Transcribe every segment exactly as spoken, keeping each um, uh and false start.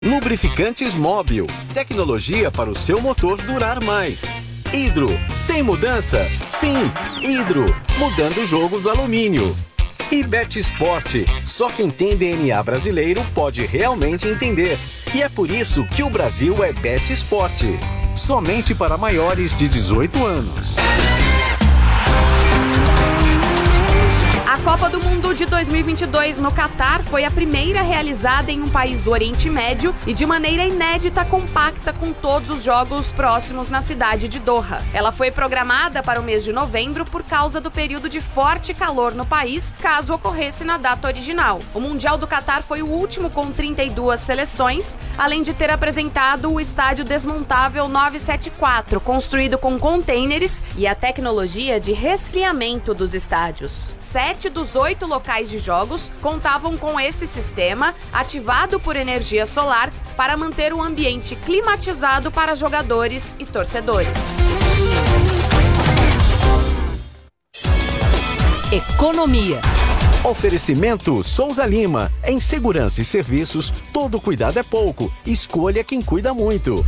Lubrificantes Móbil, tecnologia para o seu motor durar mais. Hidro, tem mudança? Sim, Hidro, mudando o jogo do alumínio. E Bet Sport, só quem tem D N A brasileiro pode realmente entender. E é por isso que o Brasil é Bet Sport. Somente para maiores de dezoito anos. A Copa do Mundo de dois mil e vinte e dois no Catar foi a primeira realizada em um país do Oriente Médio e de maneira inédita compacta com todos os jogos próximos na cidade de Doha. Ela foi programada para o mês de novembro por causa do período de forte calor no país, caso ocorresse na data original. O Mundial do Catar foi o último com trinta e duas seleções, além de ter apresentado o estádio desmontável novecentos e setenta e quatro, construído com contêineres e a tecnologia de resfriamento dos estádios. Sete dos oito locais de jogos contavam com esse sistema, ativado por energia solar, para manter o ambiente climatizado para jogadores e torcedores. Economia. Oferecimento Souza Lima. Em segurança e serviços, todo cuidado é pouco. Escolha quem cuida muito.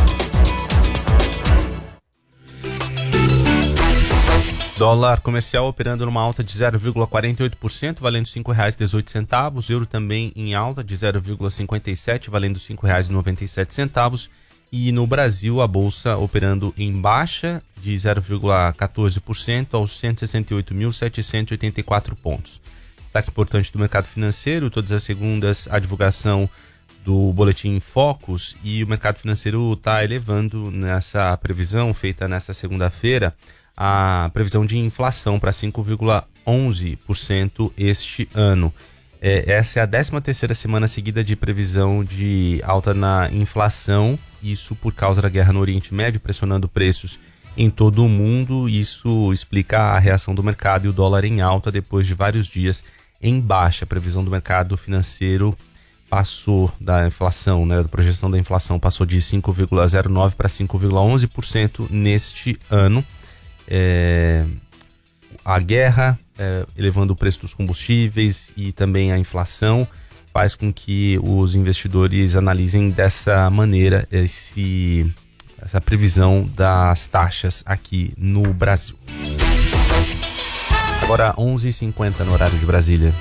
Dólar comercial operando numa alta de zero vírgula quarenta e oito por cento, valendo cinco reais e dezoito centavos. Euro também em alta de zero vírgula cinquenta e sete por cento, valendo cinco reais e noventa e sete centavos. E no Brasil, a bolsa operando em baixa de zero vírgula quatorze por cento aos cento e sessenta e oito mil setecentos e oitenta e quatro pontos. Destaque importante do mercado financeiro: todas as segundas a divulgação do boletim Focus, e o mercado financeiro está elevando nessa previsão feita nessa segunda-feira a previsão de inflação para cinco vírgula onze por cento este ano. É, essa é a décima terceira semana seguida de previsão de alta na inflação, isso por causa da guerra no Oriente Médio, pressionando preços em todo o mundo. Isso explica a reação do mercado e o dólar em alta depois de vários dias em baixa. A previsão do mercado financeiro passou da inflação, né, da projeção da inflação passou de cinco vírgula zero nove por cento para cinco vírgula onze por cento neste ano. É, a guerra é, elevando o preço dos combustíveis e também a inflação faz com que os investidores analisem dessa maneira esse, essa previsão das taxas aqui no Brasil. Agora onze e cinquenta no horário de Brasília.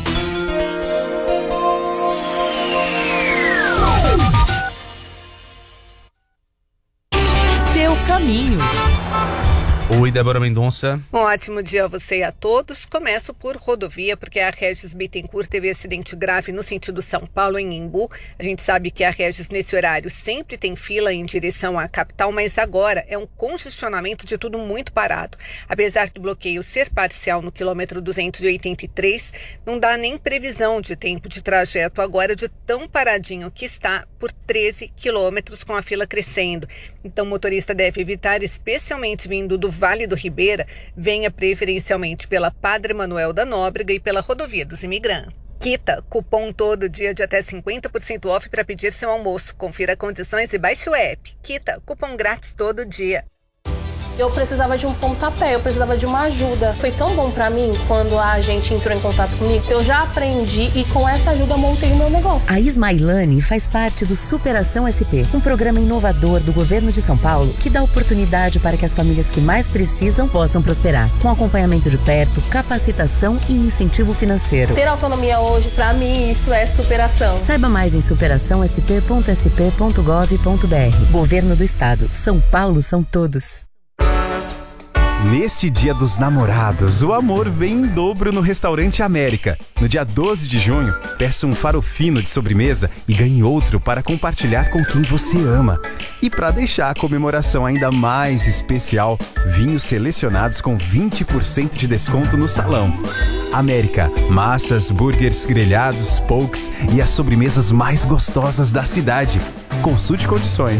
Seu caminho. Oi, Débora Mendonça. Um ótimo dia a você e a todos. Começo por rodovia, porque a Regis Bittencourt teve acidente grave no sentido São Paulo, em Embu. A gente sabe que a Regis, nesse horário, sempre tem fila em direção à capital, mas agora é um congestionamento de tudo muito parado. Apesar do bloqueio ser parcial no quilômetro duzentos e oitenta e três, não dá nem previsão de tempo de trajeto agora, de tão paradinho que está por treze quilômetros, com a fila crescendo. Então o motorista deve evitar, especialmente vindo do Vale do Ribeira, venha preferencialmente pela Padre Manuel da Nóbrega e pela Rodovia dos Imigrantes. Quita, cupom todo dia de até cinquenta por cento off para pedir seu almoço. Confira condições e baixe o app. Quita, cupom grátis todo dia. Eu precisava de um pontapé, eu precisava de uma ajuda. Foi tão bom pra mim quando a gente entrou em contato comigo. Eu já aprendi e com essa ajuda montei o meu negócio. A Ismailane faz parte do Superação S P, um programa inovador do governo de São Paulo que dá oportunidade para que as famílias que mais precisam possam prosperar, com acompanhamento de perto, capacitação e incentivo financeiro. Ter autonomia hoje, pra mim, isso é superação. Saiba mais em superação s p ponto s p ponto gov ponto b r. Governo do Estado. São Paulo são todos. Neste Dia dos Namorados, o amor vem em dobro no Restaurante América. No dia doze de junho, peça um farofino de sobremesa e ganhe outro para compartilhar com quem você ama. E para deixar a comemoração ainda mais especial, vinhos selecionados com vinte por cento de desconto no salão. América, massas, burgers, grelhados, pokes e as sobremesas mais gostosas da cidade. Consulte condições.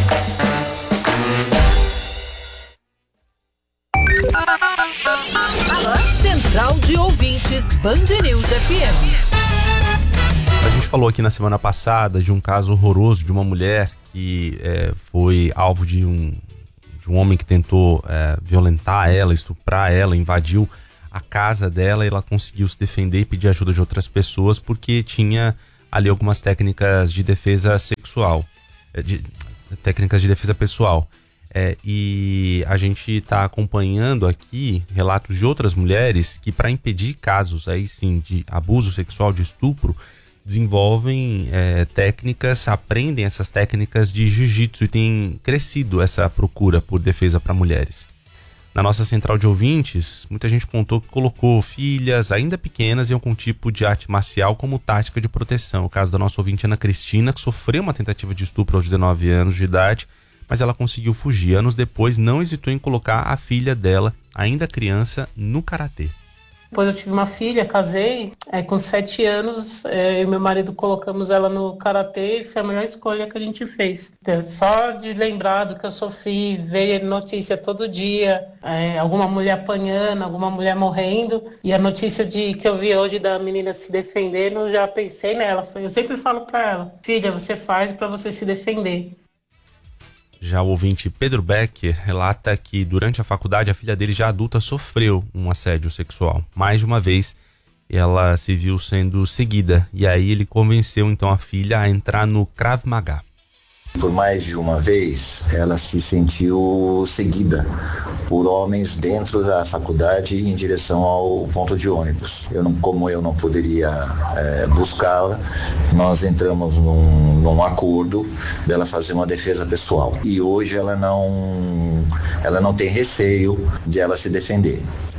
Central de Ouvintes Band News F M. A gente falou aqui na semana passada de um caso horroroso de uma mulher que é, foi alvo de um, de um homem que tentou é, violentar ela, estuprar ela, invadiu a casa dela e ela conseguiu se defender e pedir ajuda de outras pessoas porque tinha ali algumas técnicas de defesa sexual, de, técnicas de defesa pessoal. É, e a gente está acompanhando aqui relatos de outras mulheres que, para impedir casos aí sim de abuso sexual, de estupro, desenvolvem é, técnicas, aprendem essas técnicas de jiu-jitsu, e tem crescido essa procura por defesa para mulheres. Na nossa central de ouvintes, muita gente contou que colocou filhas ainda pequenas em algum tipo de arte marcial como tática de proteção. O caso da nossa ouvinte Ana Cristina, que sofreu uma tentativa de estupro aos dezenove anos de idade, mas ela conseguiu fugir. Anos depois, não hesitou em colocar a filha dela, ainda criança, no karatê. Depois eu tive uma filha, casei, é, com sete anos, é, eu e meu marido colocamos ela no karatê, e foi a melhor escolha que a gente fez. Só de lembrar do que eu sofri, ver notícia todo dia, é, alguma mulher apanhando, alguma mulher morrendo, e a notícia de, que eu vi hoje da menina se defendendo, eu já pensei nela. Eu sempre falo pra ela, filha, você faz pra você se defender. Já o ouvinte Pedro Becker relata que durante a faculdade a filha dele, já adulta, sofreu um assédio sexual. Mais de uma vez ela se viu sendo seguida, e aí ele convenceu então a filha a entrar no Krav Maga. Por mais de uma vez, ela se sentiu seguida por homens dentro da faculdade em direção ao ponto de ônibus. Eu não, como eu não poderia é, buscá-la, nós entramos num, num acordo dela fazer uma defesa pessoal. E hoje ela não, ela não tem receio de ela se defender.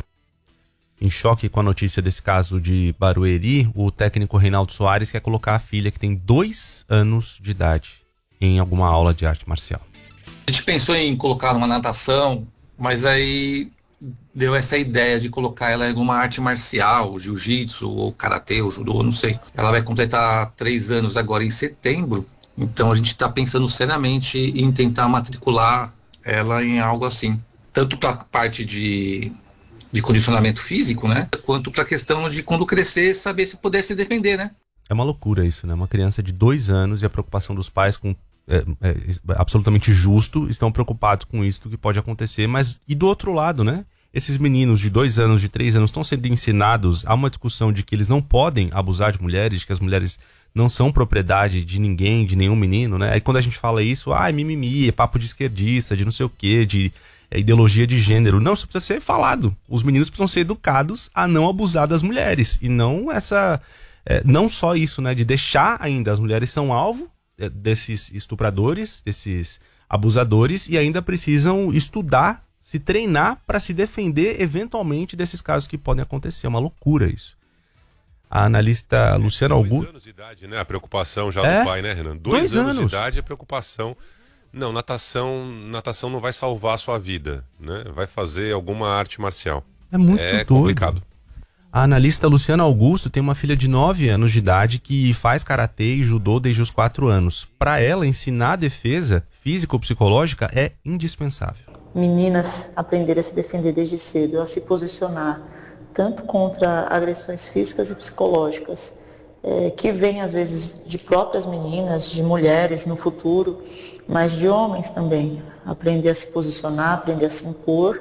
Em choque com a notícia desse caso de Barueri, o técnico Reinaldo Soares quer colocar a filha, que tem dois anos de idade, em alguma aula de arte marcial. A gente pensou em colocar numa natação, mas aí deu essa ideia de colocar ela em alguma arte marcial, jiu-jitsu, ou karatê, ou judô, não sei. Ela vai completar três anos agora em setembro, então a gente está pensando seriamente em tentar matricular ela em algo assim. Tanto para a parte de, de condicionamento físico, né? Quanto para a questão de, quando crescer, saber se puder se defender, né? É uma loucura isso, né? Uma criança de dois anos e a preocupação dos pais com é, é, absolutamente justo, estão preocupados com isso que pode acontecer, mas e do outro lado, né? Esses meninos de dois anos, de três anos estão sendo ensinados a uma discussão de que eles não podem abusar de mulheres, de que as mulheres não são propriedade de ninguém, de nenhum menino, né? Aí quando a gente fala isso, ah, é mimimi, é papo de esquerdista, de não sei o quê, de é, ideologia de gênero. Não, isso precisa ser falado. Os meninos precisam ser educados a não abusar das mulheres, e não essa... É, não só isso, né, de deixar ainda as mulheres são alvo é, desses estupradores, desses abusadores, e ainda precisam estudar, se treinar para se defender eventualmente desses casos que podem acontecer. É uma loucura isso. A analista Luciana Augusto... Dois anos de idade, né? A preocupação já é? do pai, né, Renan? Dois, Dois anos, anos de idade, a preocupação... Não, natação, natação não vai salvar a sua vida, né? Vai fazer alguma arte marcial. É muito é doido. complicado. A analista Luciana Augusto tem uma filha de nove anos de idade que faz karatê e judô desde os quatro anos. Para ela, ensinar a defesa física ou psicológica é indispensável. Meninas aprenderem a se defender desde cedo, a se posicionar tanto contra agressões físicas e psicológicas, é, que vêm às vezes de próprias meninas, de mulheres no futuro, mas de homens também. Aprender a se posicionar, aprender a se impor.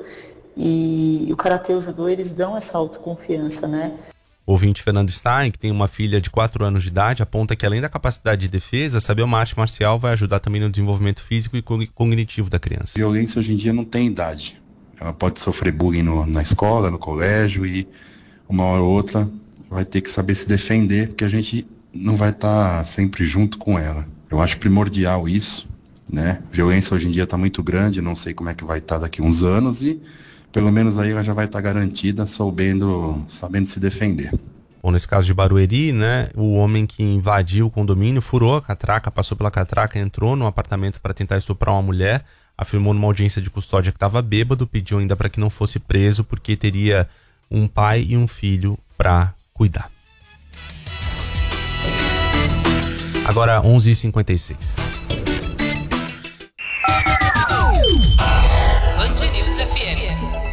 E o karatê e o judô, eles dão essa autoconfiança, né? O ouvinte Fernando Stein, que tem uma filha de quatro anos de idade, aponta que além da capacidade de defesa, saber uma arte marcial vai ajudar também no desenvolvimento físico e cognitivo da criança. Violência hoje em dia não tem idade. Ela pode sofrer bullying no, na escola, no colégio, e uma hora ou outra vai ter que saber se defender, porque a gente não vai estar sempre junto com ela. Eu acho primordial isso, né? Violência hoje em dia está muito grande, não sei como é que vai estar daqui uns anos, e pelo menos aí ela já vai estar garantida, sabendo, sabendo se defender. Bom, nesse caso de Barueri, né, o homem que invadiu o condomínio, furou a catraca, passou pela catraca, entrou no apartamento para tentar estuprar uma mulher, afirmou numa audiência de custódia que estava bêbado, pediu ainda para que não fosse preso porque teria um pai e um filho para cuidar. Agora onze e cinquenta e seis. Band News F M.